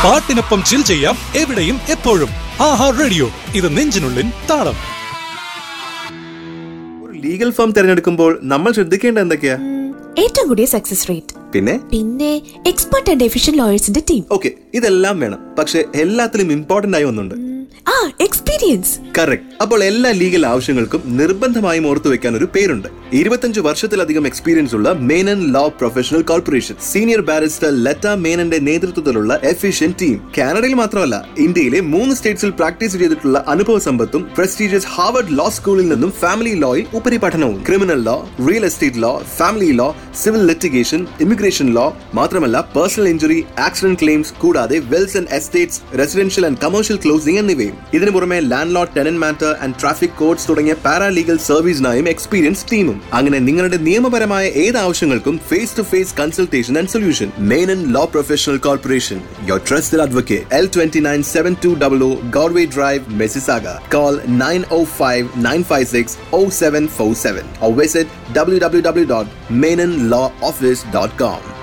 പാട്ടിനൊപ്പം ചിൽ ചെയ്യാം എവിടെയും എപ്പോഴും. ആഹാ റേഡിയോ, ഇത് നെഞ്ചിനുള്ളിൻ താളം. ഒരു ലീഗൽ ഫേം തിരഞ്ഞെടുക്കുമ്പോൾ നമ്മൾ ശ്രദ്ധിക്കേണ്ട എന്തൊക്കെയാ? ഏറ്റവും കൂടിയ സക്സസ് റേറ്റ്, പിന്നെ expert and efficient ലോയേഴ്സിന്റെ team. Okay, ഇതെല്ലാം വേണം. പക്ഷെ എല്ലാത്തിലും ഇമ്പോർട്ടന്റ് ആയി ഒന്നുണ്ട്, എക്സ്പീരിയൻസ്. കറക്റ്റ്. അപ്പോൾ എല്ലാ ലീഗൽ ആവശ്യങ്ങൾക്കും നിർബന്ധമായും ഓർത്തു വെക്കാൻ ഒരു പേരുണ്ട്. 25 വർഷത്തിലധികം എക്സ്പീരിയൻസ് ഉള്ള Menon law professional corporation. Senior barrister ലറ്റ മേനന്റെ നേതൃത്വത്തിലുള്ള എഫിഷ്യന്റ് ടീം. കാനഡയിൽ മാത്രമല്ല, ഇന്ത്യയിലെ 3 സ്റ്റേറ്റ്സിൽ പ്രാക്ടീസ് ചെയ്തിട്ടുള്ള അനുഭവ സമ്പത്തും പ്രസ്റ്റീജിയസ് ഹാർവർഡ് ലോ സ്കൂളിൽ നിന്നും family ലോയിൽ ഉപരിപഠനവും. Criminal law, real estate law, family law, civil litigation, immigration law, മാത്രമല്ല പേഴ്സണൽ ഇഞ്ചുറി, ആക്സിഡന്റ് ക്ലെയിംസ്, കൂടാതെ Wells and estates, residential and commercial closing എന്നിവയും. ഇതിനു പുറമെ land Lord, tenant matter and traffic codes തുടങ്ങിയ paralegal സർവീസിനായും experience ടീമും. അങ്ങനെ നിങ്ങളുടെ നിയമപരമായ ഏത് ആവശ്യങ്ങൾക്കും face to face consultation and solution. Menon law professional corporation, your trusted advocate. L297200 Galway Drive, Mississauga. Call 905-956-0747 or visit www.menonlawoffice.com.